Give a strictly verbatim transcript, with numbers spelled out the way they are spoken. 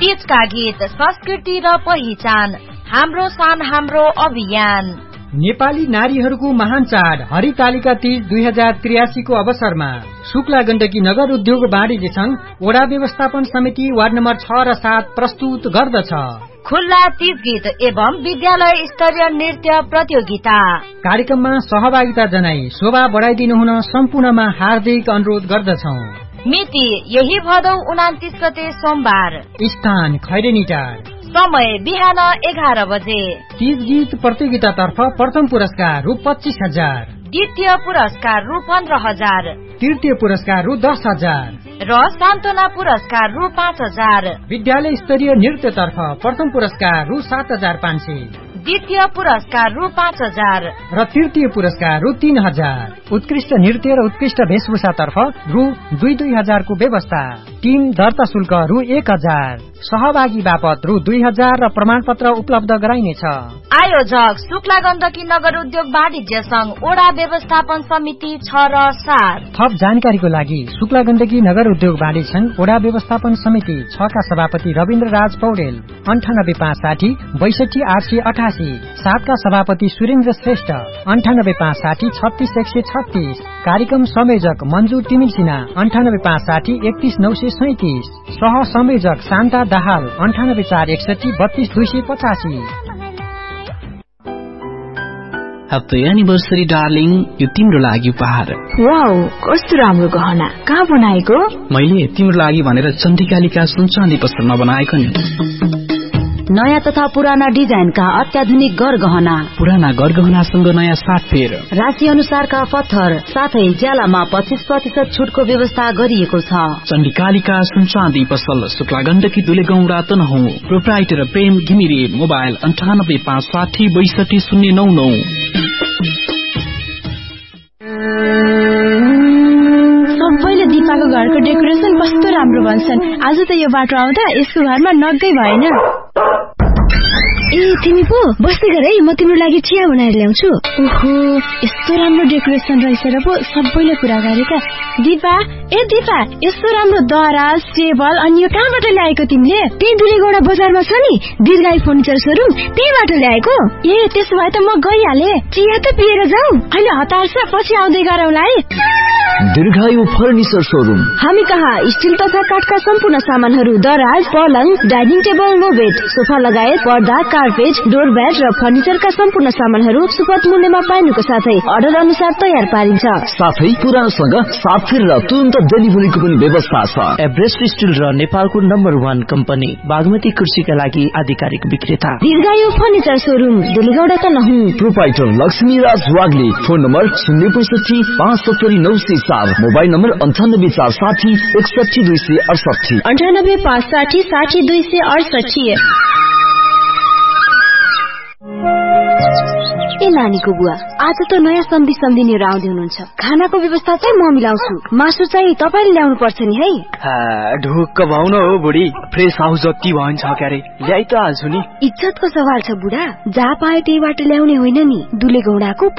तीजका गीत, संस्कृति र पहिचान, हाम्रो शान हाम्रो अभियान। नेपाली नारीहरूको महान चाड हरितालिका तीज दुई हजार त्रियासी को अवसरमा शुक्ला गण्डकी नगर उद्योग वाणिज्य संघ वडा व्यवस्थापन समिति वार्ड नम्बर छ र सात प्रस्तुत गर्दछ। खुल्ला तीज गीत एवं विद्यालय स्तरीय नृत्य प्रतियोगिता। कार्यक्रममा सहभागिता जनाई शोभा बढाइदिनु हुन सम्पूर्णमा हार्दिक अनुरोध गर्दछौं। मिति यही भदौ उनातिस गते सोमबार। स्थान खैरेनी टार। समय बिहान एघार बजे। तीज गीत प्रतियोगिता तर्फ प्रथम पुरस्कार रु पच्चीस हजार, द्वितीय पुरस्कार रु पन्ध्र हजार, तृतीय पुरस्कार रु दस हजार र सान्त्वना पुरस्कार रु पाँच हजार। विद्यालय स्तरीय नृत्य तर्फ प्रथम पुरस्कार रु सात हजार पाँच सय, द्वितीय पुरस्कार रु पाँच हजार र तृतीय पुरस्कार रु तीन हजार। उत्कृष्ट नृत्य र उत्कृष्ट वेशभूषा तर्फ रु दुई दुई हजार को व्यवस्था। टीम दर्ता शुल्क रु एक हजार, सहभागी बापत रु दुई हजार र प्रमाण पत्र उपलब्ध गराइनेछ। आयोजक शुक्ला गण्डकी नगर उद्योग वाणिज्य संघ वडा व्यवस्थापन समिति छ र सात। थप जानकारीको लागि शुक्ला गण्डकी नगर उद्योग वाणिज्य संघ वडा व्यवस्थापन समिति छ का सभापति रविन्द्र राज पौडेल अन्ठानब्बे पाँच साठी बैसठी आठ सय अठासी, सात का सभापति सुरेन्द्र श्रेष्ठ अन्ठानब्बे पाँच साठी छत्तीस एक सय छत्तीस, कार्यक्रम संयोजक मन्जु तिमिल सिन्हा अन्ठानब्बे पाँच साठी एकतीस नौ सय सैतिस, सह संयोजक शान्ता दाहाल अन्ठानब्बे चार एकसठी बत्तीस दुई सय पचासी। ह्याप्पी एनिभर्सरी डार्लिङ, यो तिम्रो लागि उपहार। वाउ, कस्तो राम्रो गहना, कहाँ बनाएको? मैले तिम्रो लागि भनेर चण्डिकालिका सुन चाँदी पसलमा बनाएको नि। नयाँ तथा पुराना डिजाइनका अत्याधुनिक गरगहना, पुराना गरगहनासँग नयाँ साटफेर, राशि अनुसारका पत्थर, साथै ज्यालामा पच्चीस प्रतिशत छुटको व्यवस्था गरिएको छ। चण्डिकालिका सुन चाँदी पसल, शुक्ला गण्डकी दुलेगौंडा तनहुँ। प्रोप्राइटर प्रेम घिमिरे। मोबाइल अन्ठानब्बे पाँच साठी बैसठी शून्य नौ नौ। सबैले दिपाको घरको डेकोरेसन कस्तो राम्रो भन्छन्। आज त यो बाटो आउँदा यसको घरमा नगै भएन। ए तिमी पो बस्दै गर है, म तिम्रो लागि चिया बनाएर ल्याउँछु। ओहो, यस्तो राम्रो डेकोरेसन रहेछ र पो सबैले कुरा गरेका। दिपा, ए दिपा, यस्तो राम्रो दराज, टेबल अनि यो कहाँबाट ल्याएको तिमीले? त्यही दुलेगौडा बजारमा छ नि दीर्घायु फर्निचर सोरुम, त्यहीबाट ल्याएको। ए त्यसो भए त म गइहाले। चिया त पिएर जाऊ। अहिले हतार छ, पछि आउँदै गरौँला है। दीर्घायु फर्निचर सोरुम। हामी कहाँ स्टिल तथा काठका सम्पूर्ण सामानहरू, दराज, पलङ, dining table, no bed, sofa लगायत पर्दा, कार्पेट, डोरब्याट र फर्निचरका सम्पूर्ण सामानहरू सुपथ मूल्यमा पाइनुको साथै अर्डर अनुसार तयार पारिन्छ। साथै पुरानोसँग साफेर र तुरन्त डेलिभरीको पनि व्यवस्था छ। एभरेस्ट स्टिल र नेपालको नम्बर वान कम्पनी बागमती कृषिका लागि आधिकारिक विक्रेता दीर्घायु furniture showroom, दुलेगौडा Tanahun. Proprietor Lakshmi राज वाग्ले। फोन नम्बर शून्य पैसठी पाँच सत्तरी नौ सय चार। मोबाइल नम्बर अन्ठानब्बे चार साठी एकसठी दुई सय अडसठी, अन्ठानब्बे पाँच साठी साठी दुई सय अडसठी। ए नानीको बुवा, आज त नयाँ सम्धि सम्धिनीहरू आउँदै हुनुहुन्छ। खानाको व्यवस्था चाहिँ म मिलाउँछु, मासु चाहिँ तपाईँले ल्याउनु पर्छ नि है। ढुक्क भाउन हो बुढी, फ्रेस हाउस जति भन्छ क्यारे ल्याइ त हाल्छु नि। इज्जतको सवाल छ बुढा, जहाँ पाए त्यहीबाट ल्याउने होइन नि। दुलेगौडाको